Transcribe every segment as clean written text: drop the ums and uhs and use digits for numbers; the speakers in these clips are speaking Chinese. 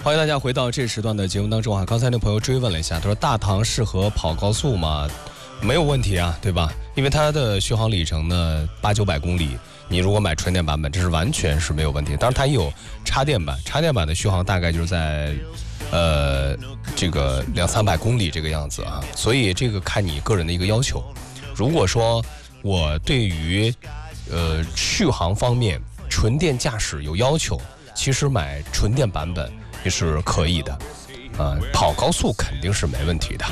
欢迎大家回到这时段的节目当中啊！刚才那朋友追问了一下，他说大唐适合跑高速吗？没有问题啊，对吧？因为它的续航里程呢800-900公里，你如果买纯电版本，这是完全是没有问题。当然它也有插电版，插电版的续航大概就是在这个200-300公里这个样子啊，所以这个看你个人的一个要求。如果说我对于续航方面纯电驾驶有要求，其实买纯电版本也是可以的，跑高速肯定是没问题的。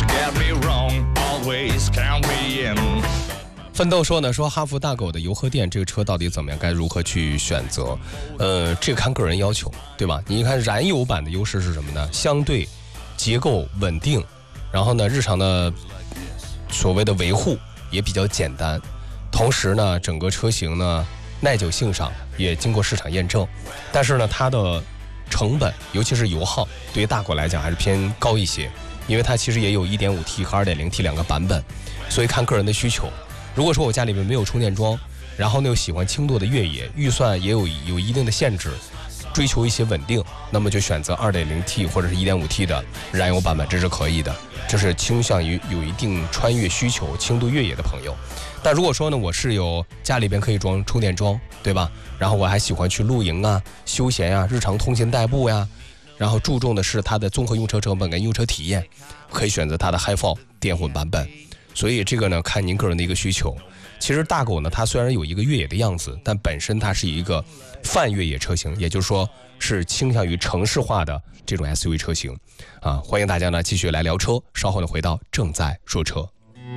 奋斗说呢，说哈弗大狗的油和电这个车到底怎么样，该如何去选择？这个看个人要求，对吧？你看燃油版的优势是什么呢？相对结构稳定，然后呢，日常的所谓的维护也比较简单，同时呢，整个车型呢耐久性上也经过市场验证，但是呢，它的成本，尤其是油耗，对于大狗来讲还是偏高一些，因为它其实也有 1.5T 和 2.0T 两个版本，所以看个人的需求。如果说我家里面没有充电桩，然后呢又喜欢轻度的越野，预算也有一定的限制，追求一些稳定，那么就选择 2.0T 或者是 1.5T 的燃油版本，这是可以的，这是倾向于有一定穿越需求、轻度越野的朋友。但如果说呢，我是有家里边可以装充电桩，对吧？然后我还喜欢去露营啊、休闲啊、日常通勤代步呀，然后注重的是它的综合用车成本跟用车体验，可以选择它的 Hi4 电混版本。所以这个呢，看您个人的一个需求。其实大狗呢，它虽然有一个越野的样子，但本身它是一个泛越野车型，也就是说是倾向于城市化的这种 SUV 车型啊。欢迎大家呢继续来聊车，稍后呢回到正在说车。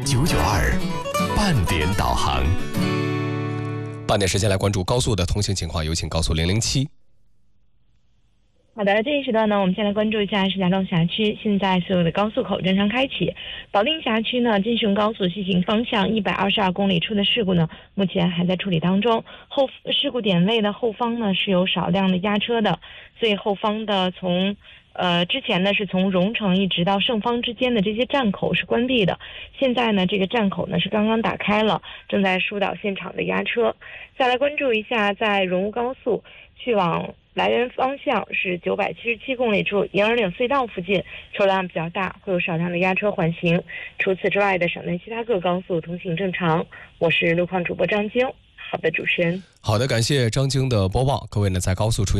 992半点导航， 半点时间来关注高速的通行情况，有请高速007。 好的，这一时段呢，我们先来关注一下石家庄辖区，现在所有的高速口正常开启。保定辖区呢，京雄高速西行方向122公里处的事故呢，目前还在处理当中。事故点位的后方呢是有少量的压车的，所以后方的之前呢是从荣城一直到盛芳之间的这些站口是关闭的，现在呢这个站口呢是刚刚打开了，正在疏导现场的压车。再来关注一下，在荣乌高速去往来源方向是977公里处银耳岭隧道附近车辆比较大，会有少量的压车缓行。除此之外的省内其他各高速通行正常。我是路况主播张晶。好的，主持人。 好的，感谢张晶的播报。各位呢，在高速出